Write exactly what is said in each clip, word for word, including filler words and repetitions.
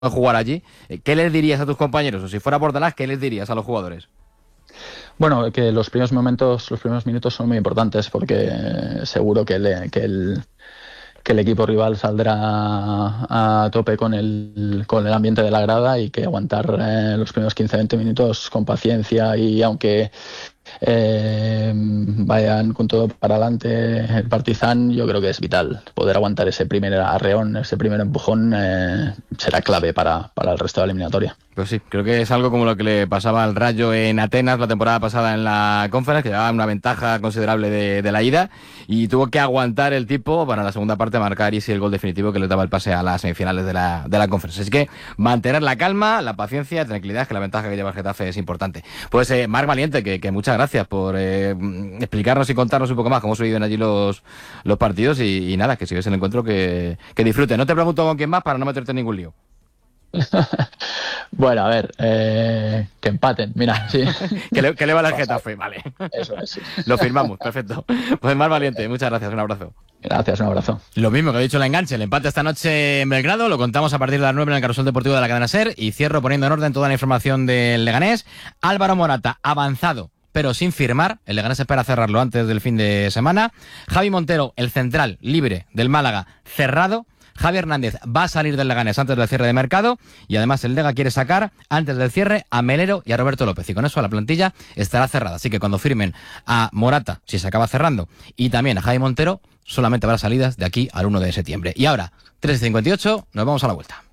jugar allí. ¿Qué les dirías a tus compañeros? O si fuera Bordalás, ¿qué les dirías a los jugadores? Bueno, que los primeros momentos, los primeros minutos son muy importantes porque seguro que, le, que, el, que el equipo rival saldrá a tope con el, con el ambiente de la grada y que aguantar eh, los primeros quince a veinte minutos con paciencia y aunque eh, vayan con todo para adelante el Partizan, yo creo que es vital poder aguantar ese primer arreón, ese primer empujón, eh, será clave para, para el resto de la eliminatoria. Pues sí, creo que es algo como lo que le pasaba al Rayo en Atenas la temporada pasada en la Conference, que llevaba una ventaja considerable de, de la ida y tuvo que aguantar el tipo para la segunda parte marcar y sí el gol definitivo que le daba el pase a las semifinales de la, de la Conference. Así que mantener la calma, la paciencia, tranquilidad, que la ventaja que lleva el Getafe es importante. Pues eh, Marc Valiente, que, que muchas gracias por eh, explicarnos y contarnos un poco más cómo se viven allí los, los partidos y, y nada, que sigues el encuentro, que, que disfrute. No te pregunto con quién más para no meterte en ningún lío. Bueno, a ver, eh, que empaten, mira, sí. que, le, que le va al Getafe, vale. Eso es, sí. Lo firmamos, perfecto. Pues Marc Valiente, muchas gracias, un abrazo. Gracias, un abrazo. Lo mismo que he dicho el enganche, el empate esta noche en Belgrado, lo contamos a partir de las nueve en el Carrusel Deportivo de la cadena SER y cierro poniendo en orden toda la información del Leganés. Álvaro Morata, avanzado, pero sin firmar. El Leganés espera cerrarlo antes del fin de semana. Javi Montero, el central libre del Málaga, cerrado. Javi Hernández va a salir del Leganés antes del cierre de mercado y además el Lega quiere sacar antes del cierre a Melero y a Roberto López y con eso la plantilla estará cerrada. Así que cuando firmen a Morata, si se acaba cerrando, y también a Javi Montero, solamente habrá salidas de aquí al uno de septiembre. Y ahora, tres cincuenta y ocho, nos vamos a la vuelta.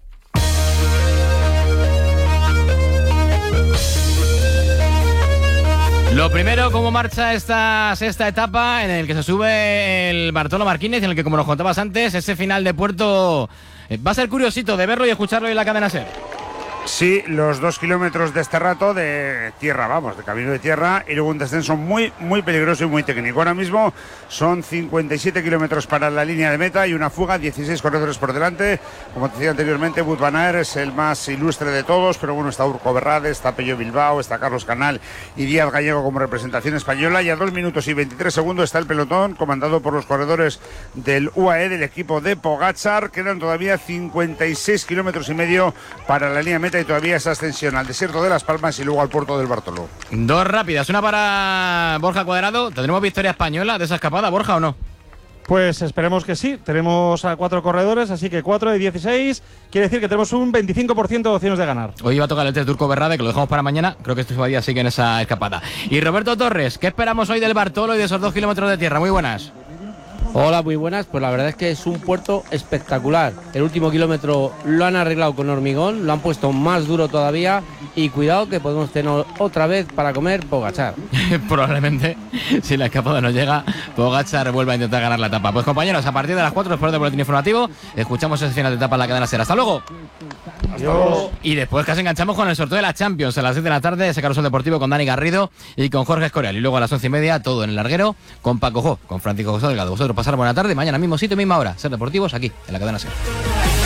Lo primero, cómo marcha esta sexta etapa en el que se sube el Bartolo Martínez, en el que, como nos contabas antes, ese final de puerto va a ser curiosito de verlo y escucharlo en la cadena SER. Sí, los dos kilómetros de este rato de tierra, vamos, de camino de tierra, y luego un descenso muy, muy peligroso y muy técnico. Ahora mismo son cincuenta y siete kilómetros para la línea de meta y una fuga, dieciséis corredores por delante. Como te decía anteriormente, Wout van Aert es el más ilustre de todos, pero bueno, está Urco Berrade, está Pello Bilbao, está Carlos Canal y Díaz Gallego como representación española. Y a dos minutos y veintitrés segundos está el pelotón, comandado por los corredores del U A E, del equipo de Pogačar. Quedan todavía cincuenta y seis kilómetros y medio para la línea de meta y todavía esa ascensión al desierto de Las Palmas y luego al puerto del Bartolo. Dos rápidas, una para Borja Cuadrado. ¿Tendremos victoria española de esa escapada, Borja, o no? Pues esperemos que sí. Tenemos a cuatro corredores, así que cuatro de dieciséis. Quiere decir que tenemos un veinticinco por ciento de opciones de ganar. Hoy iba a tocar el test de Urco Berrade, que lo dejamos para mañana. Creo que este día sigue en esa escapada. Y Roberto Torres, ¿qué esperamos hoy del Bartolo y de esos dos kilómetros de tierra? Muy buenas. Hola, muy buenas. Pues la verdad es que es un puerto espectacular. El último kilómetro lo han arreglado con hormigón, lo han puesto más duro todavía y cuidado que podemos tener otra vez para comer Pogačar. Probablemente, si la escapada no llega, Pogačar vuelve a intentar ganar la etapa. Pues compañeros, a partir de las cuatro, después del boletín informativo, escuchamos ese final de etapa en la cadena SER. ¡Hasta luego! Adiós. Y después casi enganchamos con el sorteo de la Champions a las seis de la tarde, ese Carrusel Deportivo con Dani Garrido y con Jorge Escorial. Y luego a las once y media, todo en el larguero con Paco Jo, con Francisco José Delgado. Vosotros pasar buena tarde, mañana mismo sitio, misma hora. SER Deportivos aquí, en la cadena SER.